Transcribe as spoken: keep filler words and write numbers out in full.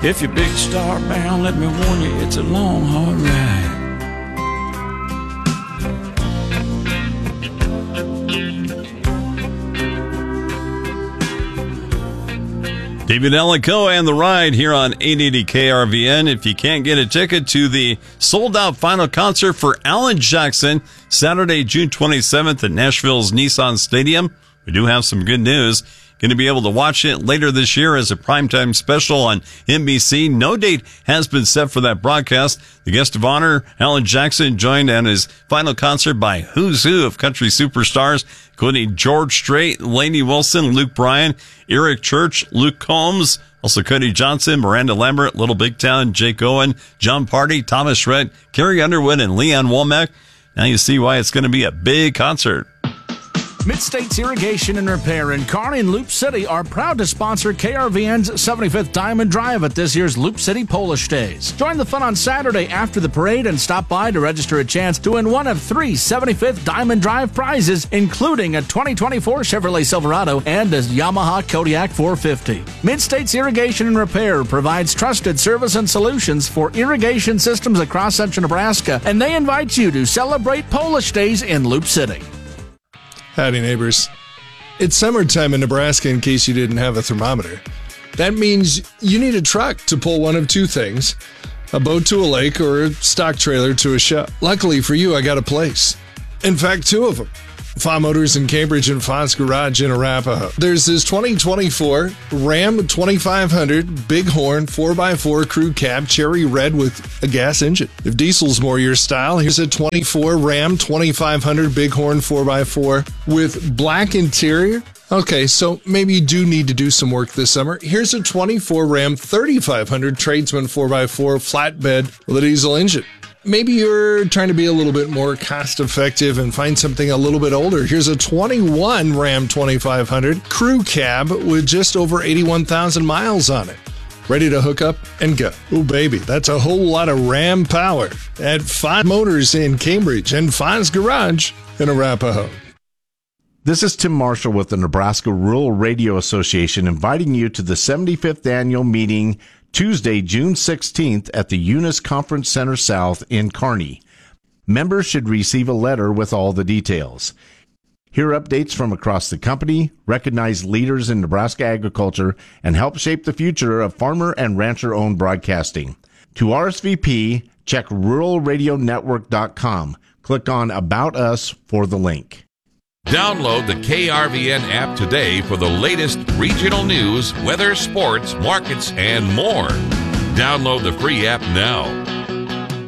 If you're big star bound, let me warn you, it's a long, hard ride. David Allico and The Ride here on eight eighty K R V N. If you can't get a ticket to the sold-out final concert for Alan Jackson, Saturday, June twenty-seventh at Nashville's Nissan Stadium, we do have some good news. Going to be able to watch it later this year as a primetime special on N B C. No date has been set for that broadcast. The guest of honor, Alan Jackson, joined on his final concert by who's who of country superstars, including George Strait, Lainey Wilson, Luke Bryan, Eric Church, Luke Combs, also Cody Johnson, Miranda Lambert, Little Big Town, Jake Owen, John Party, Thomas Rhett, Carrie Underwood, and Leanne Womack. Now you see why it's going to be a big concert. Mid-States Irrigation and Repair in Kearney and Loop City are proud to sponsor K R V N's seventy-fifth Diamond Drive at this year's Loop City Polish Days. Join the fun on Saturday after the parade and stop by to register a chance to win one of three seventy-fifth Diamond Drive prizes, including a twenty twenty-four Chevrolet Silverado and a Yamaha Kodiak four fifty. Mid-States Irrigation and Repair provides trusted service and solutions for irrigation systems across central Nebraska, and they invite you to celebrate Polish Days in Loop City. Howdy, neighbors. It's summertime in Nebraska in case you didn't have a thermometer. That means you need a truck to pull one of two things, a boat to a lake or a stock trailer to a show. Luckily for you, I got a place. In fact, two of them. F A Motors in Cambridge and Fonz Garage in Arapahoe. There's this twenty twenty-four Ram twenty-five hundred Bighorn four by four crew cab cherry red with a gas engine. If diesel's more your style, here's a twenty-four Ram twenty-five hundred Bighorn four by four with black interior. Okay, so maybe you do need to do some work this summer. Here's a twenty-four Ram thirty-five hundred Tradesman four by four flatbed with a diesel engine. Maybe you're trying to be a little bit more cost-effective and find something a little bit older. Here's a twenty-one Ram twenty-five hundred crew cab with just over eighty-one thousand miles on it. Ready to hook up and go. Oh, baby, that's a whole lot of Ram power at F A Motors in Cambridge and Fonz Garage in Arapahoe. This is Tim Marshall with the Nebraska Rural Radio Association inviting you to the seventy-fifth annual meeting Tuesday, June sixteenth at the Eunice Conference Center South in Kearney. Members should receive a letter with all the details. Hear updates from across the company, recognize leaders in Nebraska agriculture, and help shape the future of farmer and rancher-owned broadcasting. To R S V P, check rural radio network dot com. Click on About Us for the link. Download the K R V N app today for the latest regional news, weather, sports, markets, and more. Download the free app now.